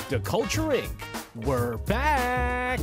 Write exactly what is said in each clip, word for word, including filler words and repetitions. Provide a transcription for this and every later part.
The Culture Incorporated. We're back!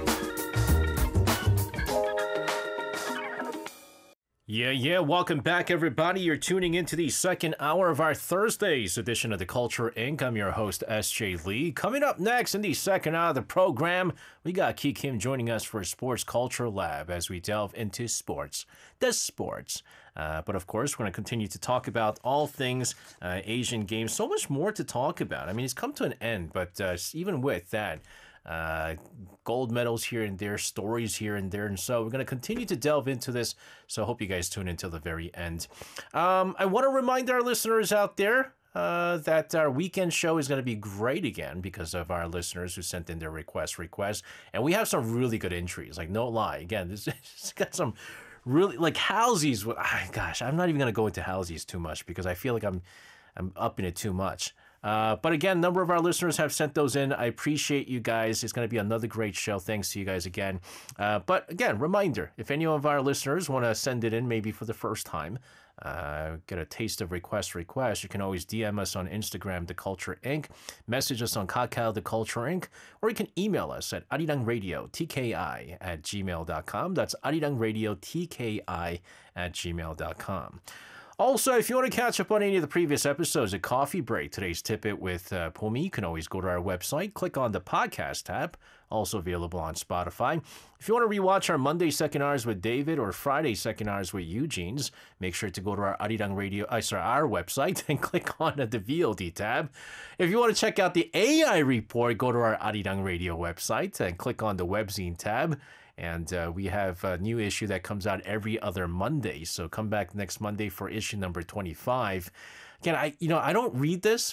Yeah, yeah, welcome back, everybody. You're tuning into the second hour of our Thursday's edition of The Culture Incorporated. I'm your host, S J Lee. Coming up next in the second hour of the program, we got Ki Kim joining us for Sports Culture Lab as we delve into sports, the sports. Uh, but of course, we're going to continue to talk about all things uh, Asian Games. So much more to talk about. I mean, it's come to an end, but uh, even with that, uh, gold medals here and there, stories here and there. And so we're going to continue to delve into this. So I hope you guys tune in till the very end. Um, I want to remind our listeners out there uh, that our weekend show is going to be great again because of our listeners who sent in their request requests. And we have some really good entries, like no lie. Again, this has got some really like Halsey's. Gosh, I'm not even going to go into Halsey's too much because I feel like I'm, I'm up in it too much. Uh, but again, a number of our listeners have sent those in. I appreciate you guys. It's going to be another great show. Thanks to you guys again. Uh, but again, reminder, if any of our listeners want to send it in maybe for the first time, uh, get a taste of request request, you can always D M us on Instagram, The Culture Incorporated, message us on Kakao, The Culture Incorporated, or you can email us at arirangradio, T K I at gmail dot com. That's arirangradio, T K I at gmail dot com. Also, if you want to catch up on any of the previous episodes of Coffee Break, today's Tip-It with uh, Pomi, you can always go to our website, click on the podcast tab, also available on Spotify. If you want to rewatch our Monday Second Hours with David or Friday Second Hours with Eugene's, make sure to go to our Arirang Radio, uh, sorry, our website and click on the V O D tab. If you want to check out the A I report, go to our Arirang Radio website and click on the Webzine tab. And uh, we have a new issue that comes out every other Monday. So come back next Monday for issue number twenty-five. Again, I you know, I don't read this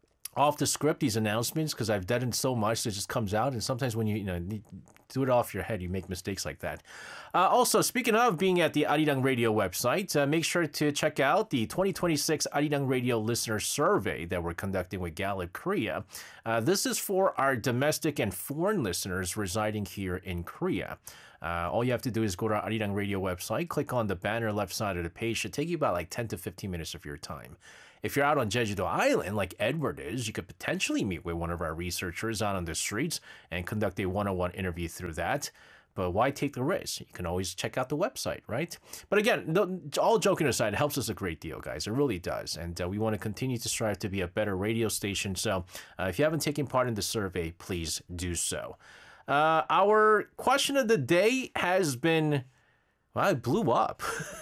off the script, these announcements, because I've done it so much that it just comes out. And sometimes when you, you know, do it off your head, you make mistakes like that. Uh, also, speaking of being at the Arirang Radio website, uh, make sure to check out the twenty twenty-six Arirang Radio listener survey that we're conducting with Gallup Korea. Uh, this is for our domestic and foreign listeners residing here in Korea. Uh, all you have to do is go to our Arirang Radio website, click on the banner left side of the page. It should take you about like ten to fifteen minutes of your time. If you're out on Jeju-do Island, like Edward is, you could potentially meet with one of our researchers out on the streets and conduct a one-on-one interview through that. But why take the risk? You can always check out the website, right? But again, no, all joking aside, it helps us a great deal, guys. It really does. And uh, we want to continue to strive to be a better radio station. So uh, if you haven't taken part in the survey, please do so. Uh, our question of the day has been... Well, it blew up.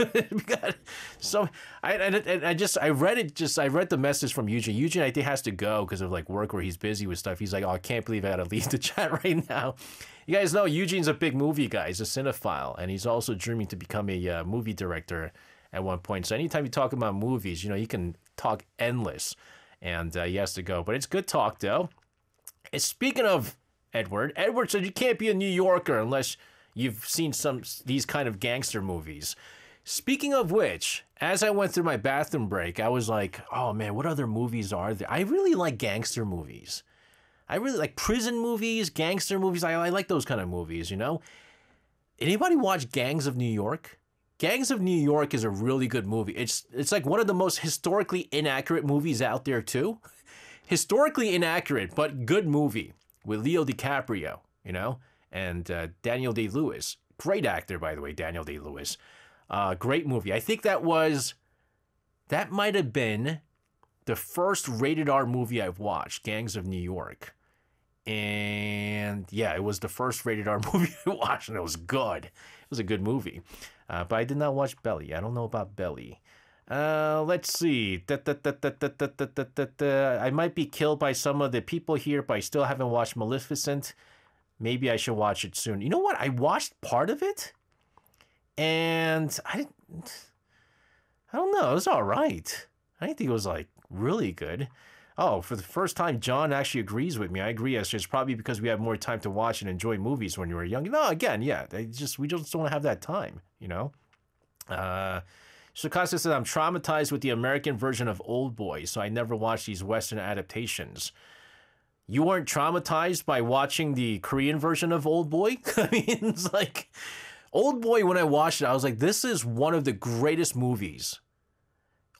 so I, I I just I read it just I read the message from Eugene. Eugene I think has to go because of like work where he's busy with stuff. He's like, oh, I can't believe I gotta leave the chat right now. You guys know Eugene's a big movie guy. He's a cinephile, and he's also dreaming to become a uh, movie director at one point. So anytime you talk about movies, you know, you can talk endless, and uh, he has to go. But it's good talk though. And speaking of Edward, Edward said you can't be a New Yorker unless you've seen some these kind of gangster movies. Speaking of which, as I went through my bathroom break, I was like, oh man, what other movies are there? I really like gangster movies. I really like prison movies, gangster movies. I, I like those kind of movies, you know? Anybody watch Gangs of New York? Gangs of New York is a really good movie. It's it's like one of the most historically inaccurate movies out there too. Historically inaccurate, but good movie with Leo DiCaprio, you know? And uh, Daniel Day-Lewis. Great actor, by the way, Daniel Day-Lewis. Uh, great movie. I think that was, that might have been the first rated R movie I've watched, Gangs of New York. And yeah, it was the first rated R movie I watched, and it was good. It was a good movie. Uh, but I did not watch Belly. I don't know about Belly. Uh, let's see. Da, da, da, da, da, da, da, da, da. I might be killed by some of the people here, but I still haven't watched Maleficent. Maybe I should watch it soon. You know what? I watched part of it, and I didn't, I don't know. It was all right. I didn't think it was like really good. Oh, for the first time, John actually agrees with me. I agree. It's probably because we have more time to watch and enjoy movies when you were young. No, again, yeah. They just we just don't have that time, you know. Uh, Shikasa said, I'm traumatized with the American version of Old Boy, so I never watched these Western adaptations. You weren't traumatized by watching the Korean version of Old Boy? I mean, it's like, Old Boy, when I watched it, I was like, this is one of the greatest movies.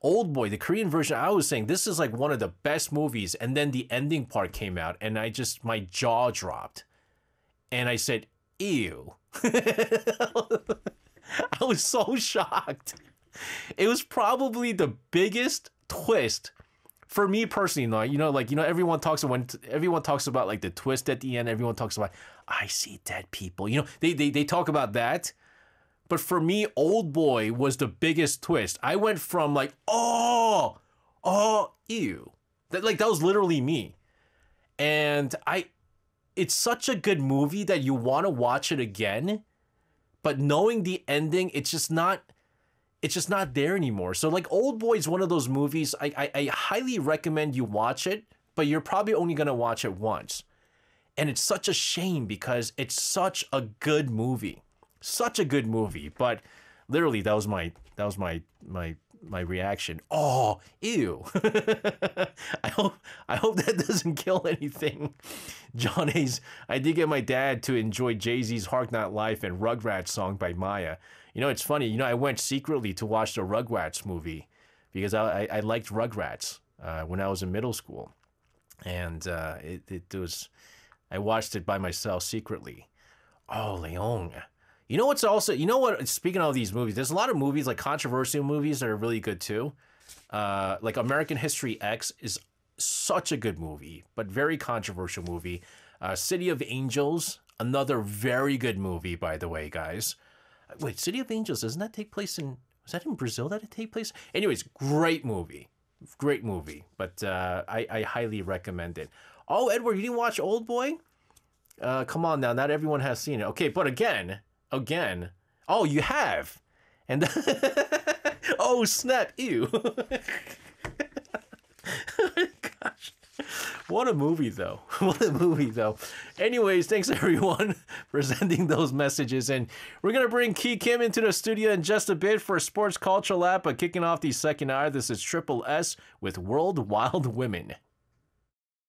Old Boy, the Korean version, I was saying this is like one of the best movies. And then the ending part came out and I just, my jaw dropped. And I said, ew. I was so shocked. It was probably the biggest twist for me personally. Like, you know, like, you know, everyone talks when everyone talks about like the twist at the end. Everyone talks about, I see dead people. You know, they, they, they talk about that. But for me, Old Boy was the biggest twist. I went from like, oh, oh, ew. That, like, that was literally me. And I, it's such a good movie that you want to watch it again. But knowing the ending, it's just not, it's just not there anymore. So like Old Boy is one of those movies, I, I, I highly recommend you watch it, but you're probably only going to watch it once. And it's such a shame because it's such a good movie. Such a good movie, but literally that was my that was my my my reaction. Oh, ew. I hope I hope that doesn't kill anything. John Hayes, I did get my dad to enjoy Jay-Z's Hard Knock Life and Rugrats song by Maya. You know, it's funny. You know, I went secretly to watch the Rugrats movie because I I, I liked Rugrats uh, when I was in middle school, and uh, it it was I watched it by myself secretly. Oh, Leon. You know what's also, you know what, speaking of these movies, there's a lot of movies, like controversial movies that are really good too. Uh, like American History X is such a good movie, but very controversial movie. Uh, City of Angels, another very good movie, by the way, guys. Wait, City of Angels, doesn't that take place in, was that in Brazil that it take place? Anyways, great movie. Great movie, but uh, I, I highly recommend it. Oh, Edward, you didn't watch Old Boy? Uh, come on now, not everyone has seen it. Okay, but again... Again. Oh, you have. And oh, snap. Ew. Gosh. What a movie, though. What a movie, though. Anyways, thanks, everyone, for sending those messages. And we're going to bring Ki Kim into the studio in just a bit for a Sports Culture Lab. But kicking off the second hour, this is Triple S with World Wild Women.